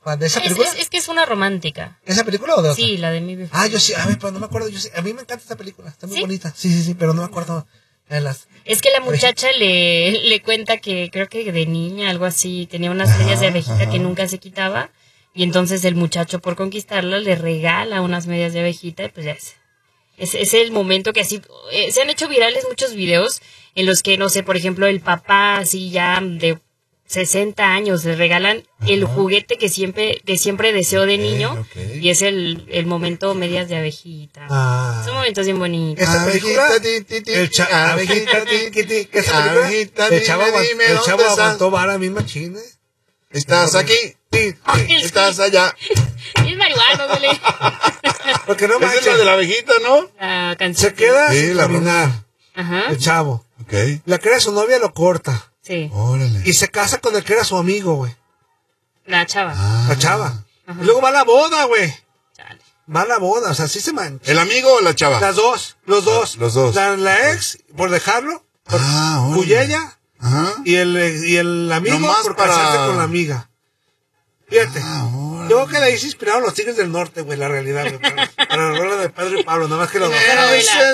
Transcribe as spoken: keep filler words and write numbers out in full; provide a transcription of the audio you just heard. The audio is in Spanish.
¿De esa Es, película? es, es que es una romántica. ¿Esa película o de otra? Sí, la de Mi Before. Ah, yo sí, a ver, pero no me acuerdo. Yo sí, a mí me encanta esta película, está muy ¿Sí? bonita. Sí, sí, sí, pero no me acuerdo de las... Es que la muchacha le, le cuenta que creo que de niña, algo así, tenía unas Ajá, medias de abejita ajá. que nunca se quitaba. Y entonces el muchacho, por conquistarla, le regala unas medias de abejita y pues ya es. Es, es el momento que así... eh, se han hecho virales muchos videos en los que, no sé, por ejemplo, el papá así ya de sesenta años le regalan Ajá. el juguete que siempre que siempre deseó de Ok, niño ok. y es el, el momento medias de abejita. Ah. Son momentos bien bonitos. Esa película, Abejita, ti, ti, ti, el cha- abejita, ti, ti, ti, esa película, abejita, el chavo, dime, aguant- dime, el ¿dónde chavo estás? aguantó vara mi machine. ¿Estás aquí? Sí, Ay, ¿Estás allá? Es marihuana, dale. porque no Esa es manches, la de la abejita, ¿no? La canción. se queda Sí, sin la caminar, Ajá. el chavo. Ok. La que era su novia lo corta Sí. Órale. y se casa con el que era su amigo, güey. La chava. Ah. La chava. Ajá. Y luego va a la boda, güey. Chale. Va a la boda, o sea, sí se mancha. ¿El amigo o la chava? Las dos, los dos. Los dos. La, la ex, por dejarlo, por Ah, órale. huye ella, Ajá. y el, y el amigo Nomás por para- casarse con la amiga. Fíjate. Ah, órale. Yo creo que de ahí se inspiraron los Tigres del Norte, güey, la realidad, güey. Para, para la rola de Pedro y Pablo, nada más que los dos. Una novela.